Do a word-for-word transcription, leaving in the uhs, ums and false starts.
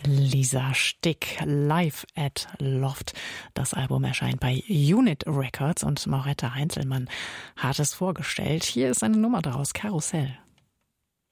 Lisa Stick, Live at Loft. Das Album erscheint bei Unit Records und Mauretta Heinzelmann hat es vorgestellt. Hier ist eine Nummer daraus, Karussell.